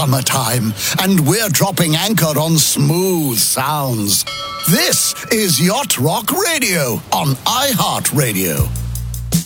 summertime, and we're dropping anchor on smooth sounds. This is Yacht Rock Radio on iHeartRadio.